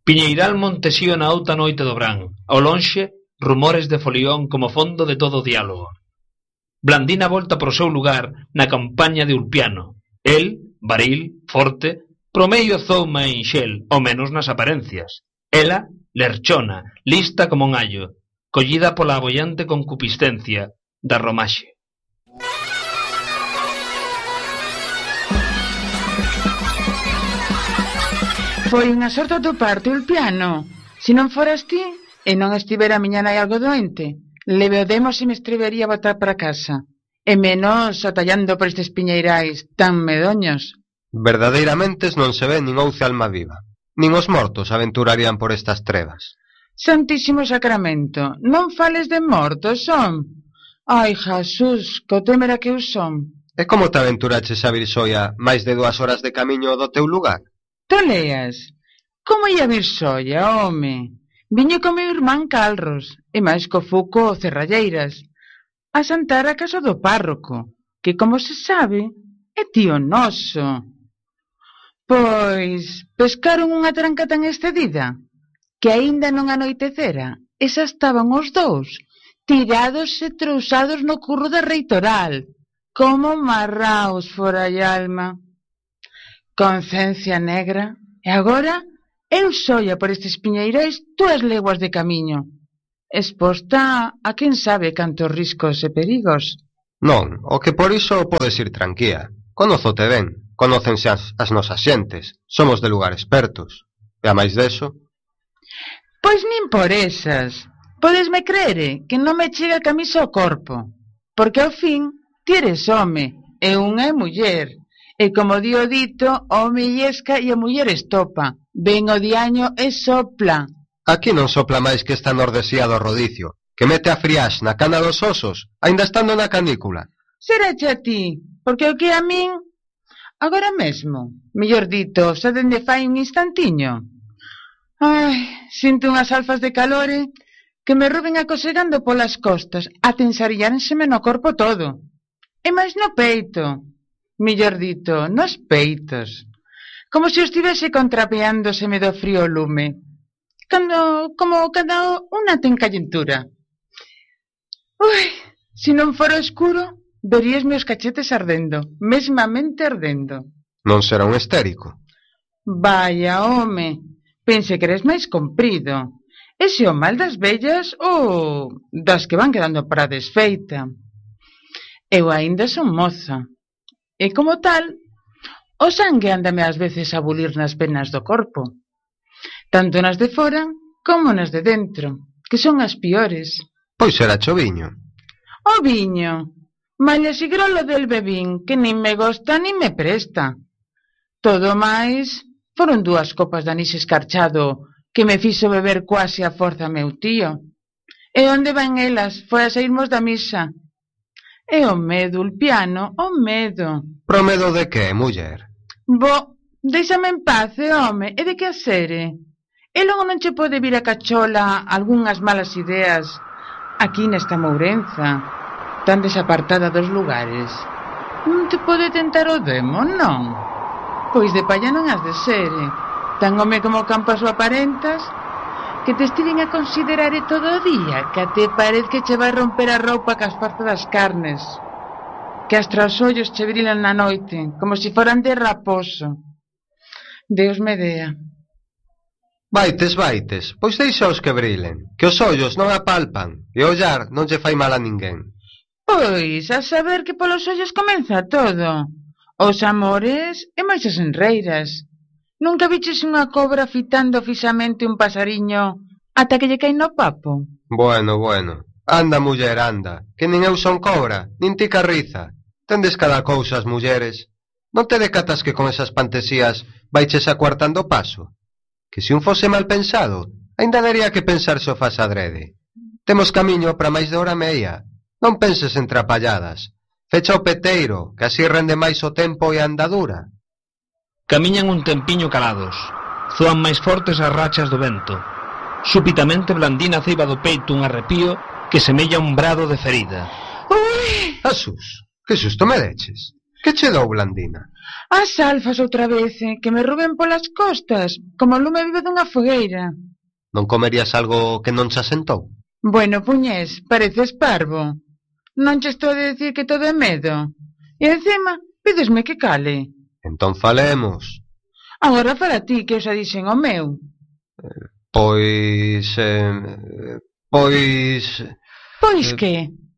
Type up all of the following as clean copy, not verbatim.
Piñeiral Montesío na outa noite do brán. Ao lonxe, rumores de folión como fondo de todo o diálogo. Blandina volta pro seu lugar na campaña de Ulpiano. El, varil, forte, promedio zouma e inxel, ao menos nas aparencias. Ela, lerchona, lista como un allo, collida pola abollante concupiscencia da romaxe. Foi unha sorte atoparte, Ulpiano. Se non foras ti, e non estivera a miña nai algo doente, leve o demo se me estrevería a botar para casa. E menos atallando por estes piñeirais tan medoños. Verdadeiramente non se ve nin ouce alma viva. Nin os mortos aventurarían por estas trevas. Santísimo Sacramento, non fales de mortos, son. Ai, Jesús, co temera que eu son. E como te aventuraches a vir soia máis de 2 horas de camiño do teu lugar? Toleas, como ia vir soia, home? Viño co meu irmán Calros, e máis co Fuco Cerralleiras, a santar a casa do párroco, que, como se sabe, é tío noso. Pois, pescaron unha tranca tan excedida, que aínda non anoitecera, e xa estaban os dous, tirados e trousados no curro da reitoral, como marraos fora a alma. Concencia negra, e agora eu soia por estes piñeirais 2 leguas de camiño, exposta a quen sabe cantos riscos e perigos. Non, o que por iso podes ir tranquila. Conózote ben, conócense as nosas xentes, somos de lugar expertos. E a máis deso... Pois nin por esas. Podesme creere que non me chega a camisa ao corpo, porque ao fin ti eres home, e unha é muller. E como di o dito, o home iesca e a muller estopa. Ven o diaño e sopla. Aquí non sopla máis que esta nordesía do rodicio, que mete a friax na cana dos osos, aínda estando na canícula. Serache a ti, porque o que a min... Agora mesmo, mellor dito, xa dende fai un instantiño. Ai, sinto unhas alfas de calore que me ruben acosegando polas costas, atensaríanseme no corpo todo. E máis no peito. Mellor dito, nos peitos, como se estivese contrapeándoseme do frío lume, como cando unha ten calentura. Ui, se non fora escuro, verías meus cachetes ardendo, mesmamente ardendo. Non será un histérico? Vaya, home, pense que eres máis comprido. Ese o mal das vellas ou das que van quedando para a desfeita. Eu aínda son moza. E como tal, o sangue ándame ás veces a bulir nas venas do corpo, tanto nas de fora como nas de dentro, que son as piores. Pois será cho viño. O viño, mallas e grolo del bebín, que nin me gosta nin me presta. Todo máis foron 2 copas de anís escarchado que me fixo beber quase a forza meu tío. E onde van elas? Foi a sairmos da misa. E o medo, Ulpiano, o medo. Pro medo de que, muller? Bo, déixame en paz, home, e de que a sere? E logo non che pode vir a cachola algunhas malas ideas aquí nesta Mourenza, tan desapartada dos lugares. Non te pode tentar o demo, non? Pois de palla non has de sere. Tan home como campas o aparentas, que te estiven a considerar todo o día, que até parece que che vai romper a roupa cas parte das carnes, que astra os ollos che brilan na noite, como se foran de raposo. Deus me dea. Vaites, pois deixaos que brilen, que os ollos non apalpan, e o ollar non lle fai mal a ninguén. Pois, a saber que polos ollos comeza todo. Os amores e máis as enreiras. Nunca viches unha cobra fitando fixamente un pasariño ata que lle cae no papo? Bueno, anda, muller, anda, que nin eu son cobra, nin ti carriza. Tendes cada cousa as mulleres. Non te decatas que con esas pantesías vaiches acuartando o paso? Que se un fose mal pensado, aínda daría que pensar se o faz adrede. Temos camiño para máis de hora e media. Non penses en trapalladas. Fecha o peteiro, que así rende máis o tempo e a andadura. Camiñan un tempiño calados. Zoan máis fortes as rachas do vento. Súbitamente Blandina ceiba do peito un arrepío que semella un brado de ferida. Ui! Jesús, que susto me deches. Que che dou, Blandina? As alfas outra vez, que me ruben polas costas, como o lume vivo dunha fogueira. Non comerías algo que non se asentou? Bueno, puñés, pareces parvo. Non che estou a decir que todo é medo. E encima, pídesme que cale. Entón falemos. Agora fala ti, que eu xa dixen o meu. Pois... Pois que?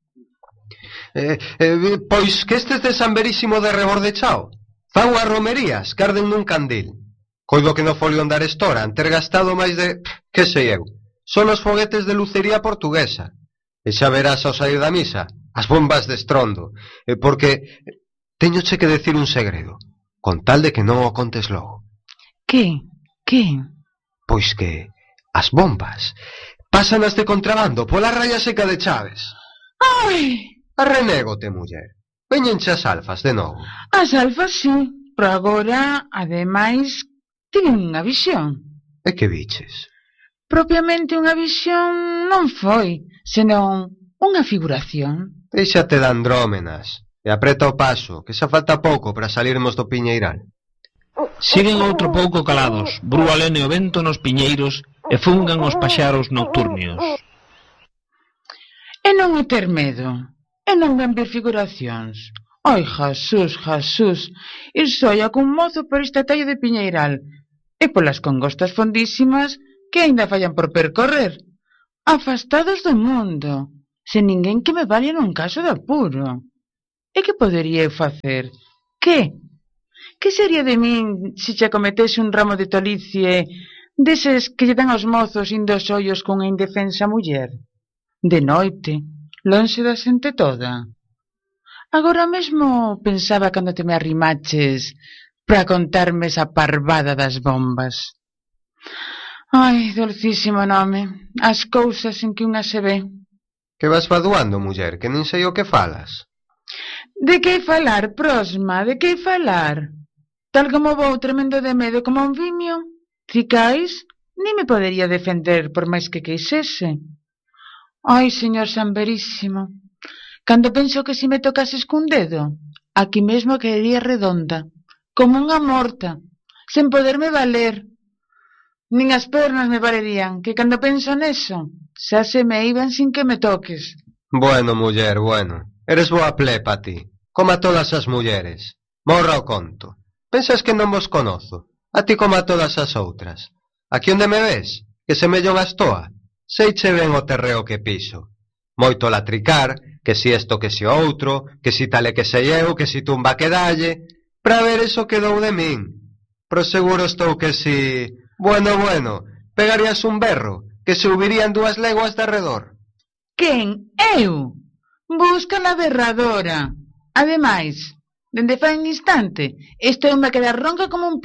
Pois que estes de San Verísimo de Rebordechao fan unhas romerías que arden nun candil. Coido que no folión da Arestora han ter gastado máis de... que sei eu. Son os foguetes de lucería portuguesa. E xa verás ao sair da misa as bombas de estrondo. Porque teñoche que decir un segredo, con tal de que non o contes logo. Que? Que? Pois que as bombas pásanas de contrabando pola raya seca de Chaves. Ai! Arrenégote, muller. Veñenche as alfas de novo. As alfas sí, pero agora, ademais, tiven unha visión. E que viches? Propiamente unha visión non foi, senón unha figuración. Deixate de andrómenas e apreta o paso, que xa falta pouco para salirmos do Piñeiral. Siguen outro pouco calados, brúa lene o vento nos piñeiros e fungan os paxaros nocturnios. E non o ter medo, e non ven vir figuracións. Ai, Jasús, Jasús, ir soia cun mozo por este tallo de Piñeiral, e polas congostas fondísimas que aínda fallan por percorrer, afastados do mundo, sen ninguén que me valha nun caso de apuro. E que podería eu facer? Que? Que sería de min se che cometese un ramo de tolicie deses que lle dan aos mozos indo os ollos cunha indefensa muller? De noite, lonxe da xente toda. Agora mesmo pensaba cando te me arrimaches para contarme esa parvada das bombas. Ai, dulcísimo nome, as cousas en que unha se ve. Que vas faduando, muller, que nin sei o que falas. De que falar, prosma, de que falar? Tal como vou tremendo de medo como un vimio, cicais, ni me podería defender por máis que quixese. Ai, señor San Verísimo, cando penso que si me tocases cun dedo, aquí mesmo quedaría redonda, como unha morta, sen poderme valer. Nin as pernas me valerían, que cando penso neso, xa se me iban sin que me toques. Bueno, muller, bueno, eres boa plepa ti, como a todas as mulleres. Morra o conto. Pensas que non vos conozo, a ti como a todas as outras. Aquí onde me ves, que se mellón a estoa, seiche ben o terreo que piso. Moito latricar, que si esto, que si outro, que si tal e que sei eu, que si tumba que dalle, pra ver eso que dou de min. Pro seguro estou que si... Bueno, pegarías un berro, que se hubirían 2 leguas de arredor. Quen? Eu? Busca na berradora. Ademais, dende fai un instante, estou a quedar ronca como un